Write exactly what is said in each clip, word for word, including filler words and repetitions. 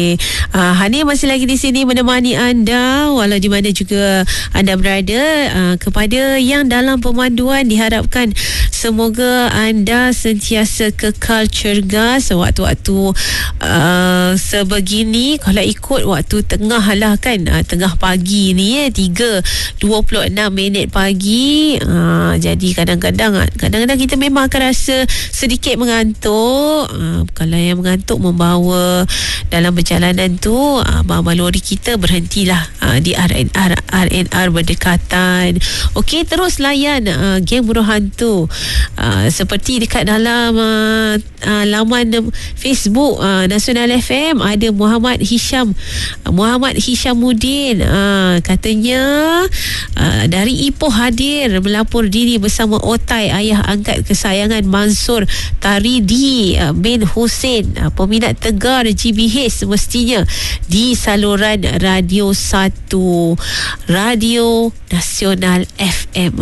Uh, Hani masih lagi di sini menemani anda walau di mana juga anda berada. Uh, kepada yang dalam pemanduan, diharapkan semoga anda sentiasa kekal cergas waktu-waktu uh, sebegini. Kalau ikut waktu tengah lah kan, uh, tengah pagi ni eh, tiga dua puluh enam minit pagi. uh, Jadi kadang-kadang Kadang-kadang kita memang akan rasa sedikit mengantuk. uh, Kalau yang mengantuk membawa dalam perjalanan tu, abang-abang lori kita berhentilah uh, di R N R R N R berdekatan. Okey, terus layan uh, geng buruh hantu uh, seperti dekat dalam uh, uh, laman Facebook uh, Nasional F M. Ada Muhammad Hisham uh, Muhammad Hishamuddin, uh, katanya uh, dari Ipoh hadir melapor diri bersama Otai, ayah angkat kesayangan Mansur Taridi uh, bin Hussein, uh, peminat tegar G B H semestinya di saluran Radio satu Radio Nasional F M.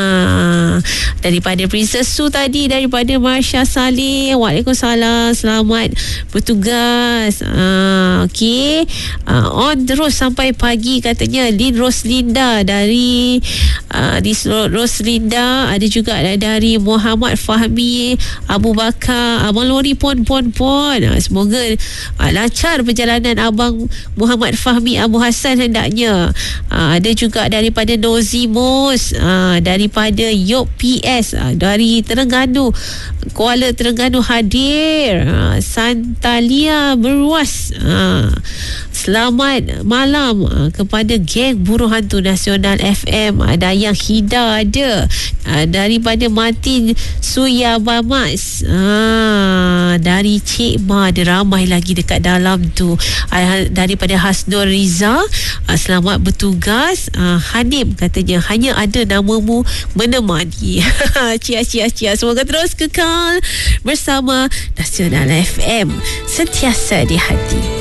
Ha. Daripada Princess Su tadi, daripada Marsha Saleh, Waalaikumsalam, selamat bertugas. Ha. Okey, ha. On terus sampai pagi katanya Lin Roslinda dari uh, di Roslinda. Ada juga dari Muhammad Fahmi Abu Bakar, Abang Lori pon pon pon. Ha. Semoga uh, lancar perjalanan Abang Muhammad Fahmi Abu Hassan hendaknya. uh, Ada juga daripada Nozimus, uh, daripada Yop P S, uh, dari Terengganu, Kuala Terengganu hadir. uh, Santalia Berwas, uh, selamat malam uh, kepada geng buruh hantu Nasional F M. Ada yang Hida ada, uh, daripada Martin Suyabamas, uh, dari Cik Ma. Ada ramai lagi dekat dalam tu. Uh, daripada Hasnur Riza, uh, selamat bertugas. uh, Hanim katanya hanya ada namamu menemani. Cia cia cia. Semoga terus kekal bersama Nasional F M, sentiasa di hati.